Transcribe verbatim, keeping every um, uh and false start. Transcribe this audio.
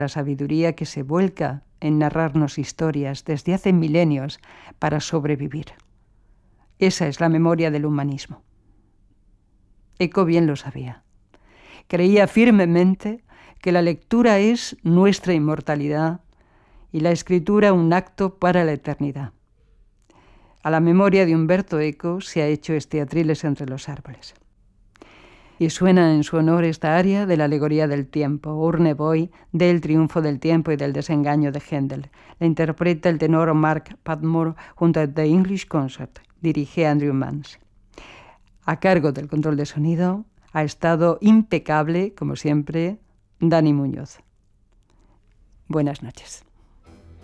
la sabiduría que se vuelca en narrarnos historias desde hace milenios para sobrevivir. Esa es la memoria del humanismo. Eco bien lo sabía. Creía firmemente que la lectura es nuestra inmortalidad y la escritura un acto para la eternidad. A la memoria de Umberto Eco se ha hecho este Atriles entre los árboles. Y suena en su honor esta aria de la alegoría del tiempo, Urne Boy, del triunfo del tiempo y del desengaño de Händel. La interpreta el tenor Mark Padmore junto a The English Concert. Dirige Andrew Mans. A cargo del control de sonido ha estado impecable, como siempre, Dani Muñoz. Buenas noches.